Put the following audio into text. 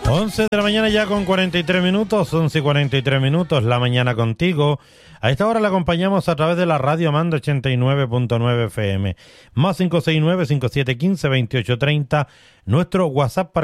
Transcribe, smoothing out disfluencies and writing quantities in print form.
11 de la mañana ya con 43 minutos, 11 y 43 minutos, la mañana contigo. A esta hora la acompañamos a través de la radio Mando 89.9 FM, más 569-5715-2830, nuestro WhatsApp para